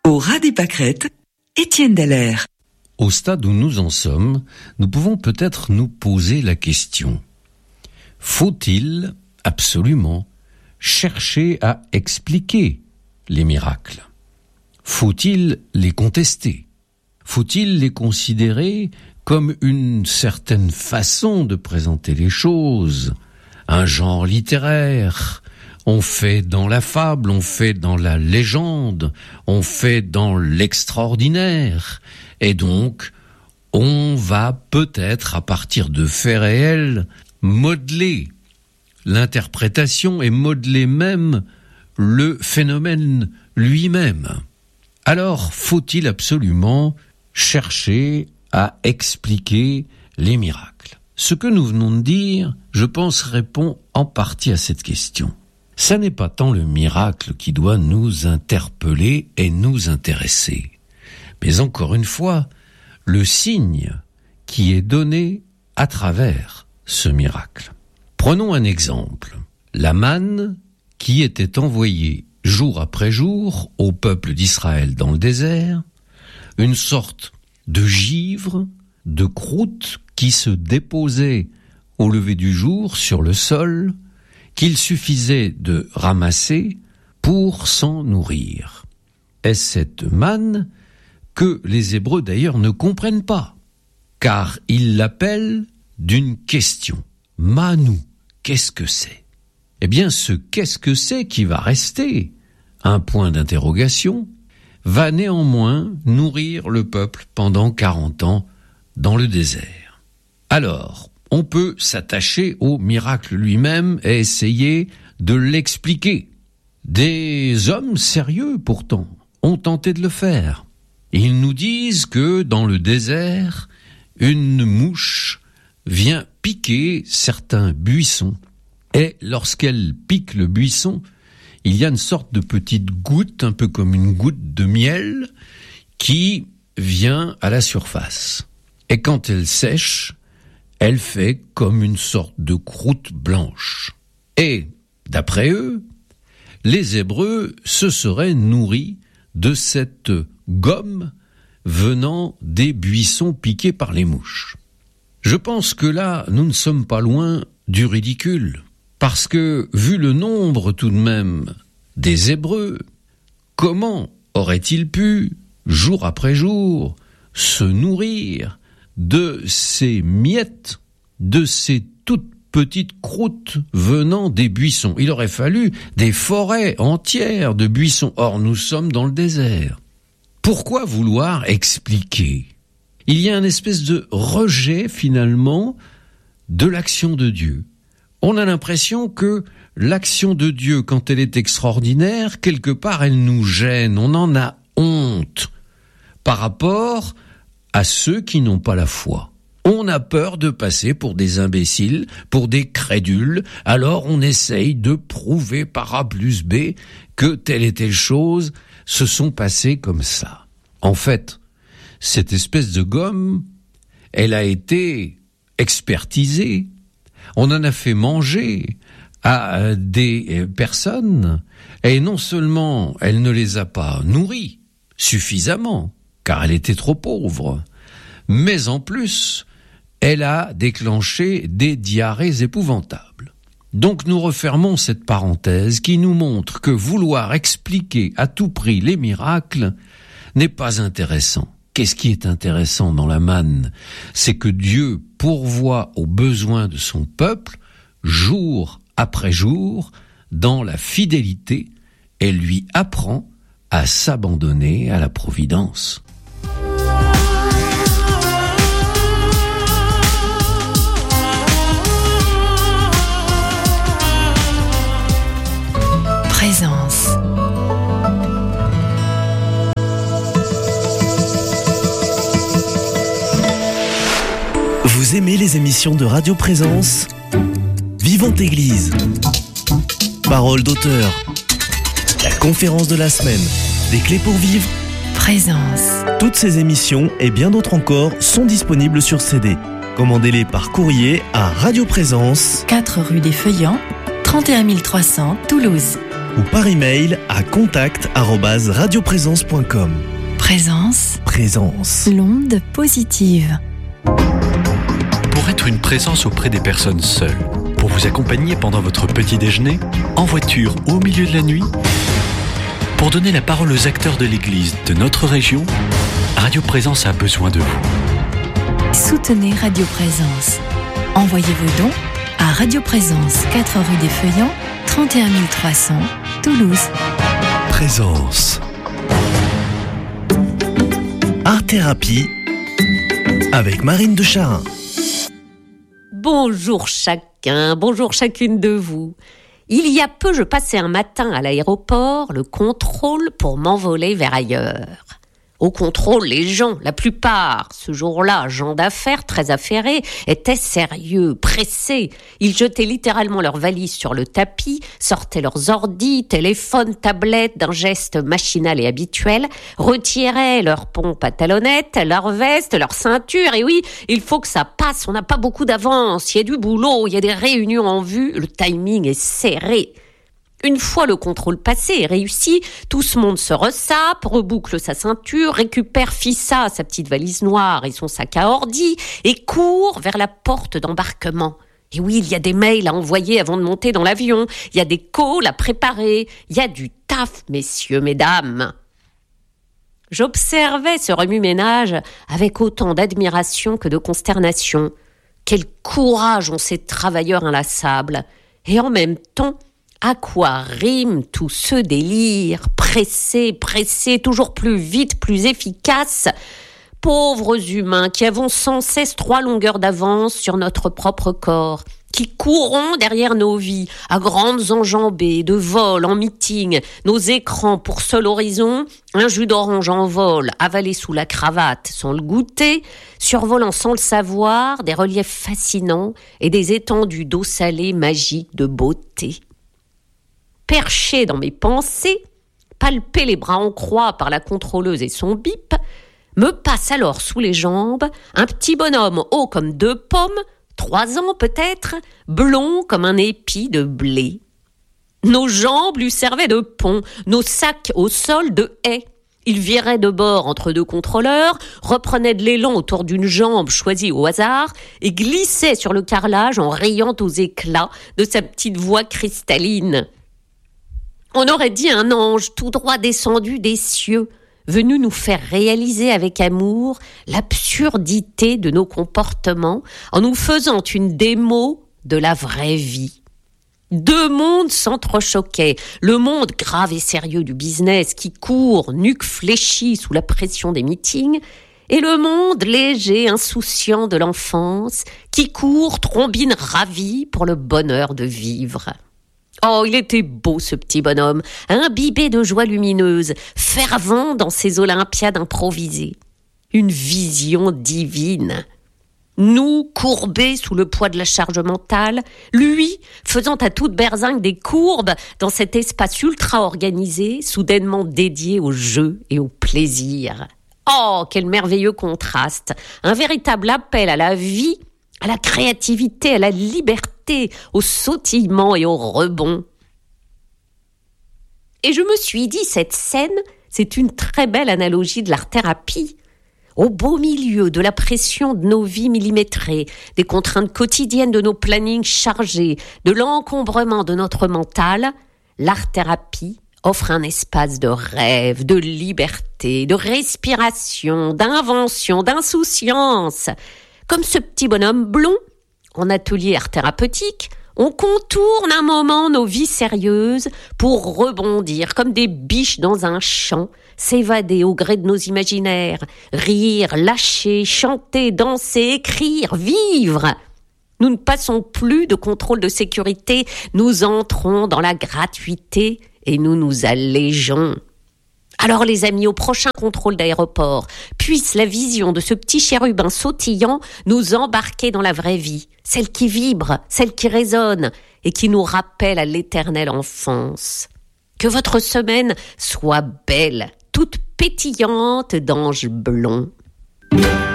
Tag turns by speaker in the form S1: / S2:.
S1: Au ras des pâquerettes, Étienne Dallaire.
S2: Au stade où nous en sommes, nous pouvons peut-être nous poser la question. Faut-il absolument chercher à expliquer les miracles? Faut-il les contester? Faut-il les considérer comme une certaine façon de présenter les choses, un genre littéraire? On fait dans la fable, on fait dans la légende, on fait dans l'extraordinaire. Et donc, on va peut-être, à partir de faits réels, modeler l'interprétation et modeler même le phénomène lui-même. Alors, faut-il absolument chercher à expliquer les miracles? Ce que nous venons de dire, je pense, répond en partie à cette question. Ça n'est pas tant le miracle qui doit nous interpeller et nous intéresser, mais encore une fois, le signe qui est donné à travers ce miracle. Prenons un exemple. La manne qui était envoyée jour après jour au peuple d'Israël dans le désert, une sorte de givre, de croûte qui se déposait au lever du jour sur le sol, qu'il suffisait de ramasser pour s'en nourrir. Est cette manne que les Hébreux d'ailleurs ne comprennent pas, car ils l'appellent d'une question. Manou, qu'est-ce que c'est? Eh bien, ce qu'est-ce que c'est qui va rester un point d'interrogation, va néanmoins nourrir le peuple pendant 40 ans dans le désert. Alors, on peut s'attacher au miracle lui-même et essayer de l'expliquer. Des hommes sérieux, pourtant, ont tenté de le faire. Ils nous disent que, dans le désert, une mouche vient piquer certains buissons. Et lorsqu'elle pique le buisson, il y a une sorte de petite goutte, un peu comme une goutte de miel, qui vient à la surface. Et quand elle sèche, elle fait comme une sorte de croûte blanche. Et, d'après eux, les Hébreux se seraient nourris de cette gomme venant des buissons piqués par les mouches. Je pense que là, nous ne sommes pas loin du ridicule, parce que, vu le nombre tout de même des Hébreux, comment auraient-ils pu, jour après jour, se nourrir de ces miettes, de ces toutes petites croûtes venant des buissons? Il aurait fallu des forêts entières de buissons. Or, nous sommes dans le désert. Pourquoi vouloir expliquer? Il y a une espèce de rejet, finalement, de l'action de Dieu. On a l'impression que l'action de Dieu, quand elle est extraordinaire, quelque part, elle nous gêne. On en a honte par rapport à ceux qui n'ont pas la foi. On a peur de passer pour des imbéciles, pour des crédules, alors on essaye de prouver par A plus B que telle et telle chose se sont passées comme ça. En fait, cette espèce de gomme, elle a été expertisée, on en a fait manger à des personnes, et non seulement elle ne les a pas nourries suffisamment, car elle était trop pauvre, mais en plus, elle a déclenché des diarrhées épouvantables. Donc nous refermons cette parenthèse qui nous montre que vouloir expliquer à tout prix les miracles n'est pas intéressant. Qu'est-ce qui est intéressant dans la manne? C'est que Dieu pourvoit aux besoins de son peuple, jour après jour, dans la fidélité, et lui apprend à s'abandonner à la providence.
S3: Présence.
S4: Vous aimez les émissions de Radio Présence? Vivante Église, Parole d'auteur, la conférence de la semaine, des clés pour vivre,
S3: Présence.
S4: Toutes ces émissions et bien d'autres encore sont disponibles sur CD. Commandez-les par courrier à Radio Présence,
S3: 4 rue des Feuillants, 31 300 Toulouse.
S4: ou par email à contact@radioprésence.com.
S3: Présence.
S4: Présence.
S3: L'onde positive.
S5: Pour être une présence auprès des personnes seules, pour vous accompagner pendant votre petit déjeuner, en voiture ou au milieu de la nuit, pour donner la parole aux acteurs de l'Église de notre région, Radio Présence a besoin de vous.
S3: Soutenez Radio Présence. Envoyez vos dons à Radio Présence, 4 rue des Feuillants, 31 300, Toulouse.
S4: Présence. Art Thérapie avec Marine de Charin.
S6: Bonjour chacun, bonjour chacune de vous. Il y a peu, je passais un matin à l'aéroport, le contrôle pour m'envoler vers ailleurs. Au contrôle, les gens, la plupart, ce jour-là, gens d'affaires très affairés, étaient sérieux, pressés. Ils jetaient littéralement leurs valises sur le tapis, sortaient leurs ordis, téléphones, tablettes d'un geste machinal et habituel, retiraient leurs pompes à talonnettes, leurs vestes, leurs ceintures. Et oui, il faut que ça passe, on n'a pas beaucoup d'avance, il y a du boulot, il y a des réunions en vue, le timing est serré. Une fois le contrôle passé et réussi, tout ce monde se ressape, reboucle sa ceinture, récupère Fissa, sa petite valise noire et son sac à ordi et court vers la porte d'embarquement. Et oui, il y a des mails à envoyer avant de monter dans l'avion, il y a des calls à préparer, il y a du taf, messieurs, mesdames. J'observais ce remue-ménage avec autant d'admiration que de consternation. Quel courage ont ces travailleurs inlassables. Et en même temps, à quoi rime tout ce délire? Pressé, toujours plus vite, plus efficace. Pauvres humains qui avons sans cesse 3 longueurs d'avance sur notre propre corps, qui courons derrière nos vies, à grandes enjambées, de vol, en meeting, nos écrans pour seul horizon, un jus d'orange en vol, avalé sous la cravate sans le goûter, survolant sans le savoir des reliefs fascinants et des étendues d'eau salée magiques de beauté. Perché dans mes pensées, palpé les bras en croix par la contrôleuse et son bip, me passe alors sous les jambes un petit bonhomme haut comme 2 pommes, 3 ans peut-être, blond comme un épi de blé. Nos jambes lui servaient de pont, nos sacs au sol de haies. Il virait de bord entre 2 contrôleurs, reprenait de l'élan autour d'une jambe choisie au hasard et glissait sur le carrelage en riant aux éclats de sa petite voix cristalline. On aurait dit un ange tout droit descendu des cieux, venu nous faire réaliser avec amour l'absurdité de nos comportements en nous faisant une démo de la vraie vie. 2 mondes s'entrechoquaient, le monde grave et sérieux du business qui court, nuque fléchie sous la pression des meetings, et le monde léger, insouciant de l'enfance qui court, trombine ravie pour le bonheur de vivre. Oh, il était beau ce petit bonhomme, imbibé de joie lumineuse, fervent dans ses olympiades improvisées. Une vision divine. Nous, courbés sous le poids de la charge mentale, lui, faisant à toute berzingue des courbes dans cet espace ultra-organisé, soudainement dédié au jeu et au plaisir. Oh, quel merveilleux contraste! Un véritable appel à la vie, à la créativité, à la liberté, au sautillement et au rebond. Et je me suis dit, cette scène, c'est une très belle analogie de l'art-thérapie. Au beau milieu de la pression de nos vies millimétrées, des contraintes quotidiennes de nos plannings chargés, de l'encombrement de notre mental, l'art-thérapie offre un espace de rêve, de liberté, de respiration, d'invention, d'insouciance. Comme ce petit bonhomme blond, en atelier art thérapeutique, on contourne un moment nos vies sérieuses pour rebondir comme des biches dans un champ, s'évader au gré de nos imaginaires, rire, lâcher, chanter, danser, écrire, vivre. Nous ne passons plus de contrôle de sécurité, nous entrons dans la gratuité et nous nous allégeons. Alors les amis, au prochain contrôle d'aéroport, puisse la vision de ce petit chérubin sautillant nous embarquer dans la vraie vie, celle qui vibre, celle qui résonne et qui nous rappelle à l'éternelle enfance. Que votre semaine soit belle, toute pétillante d'anges blonds.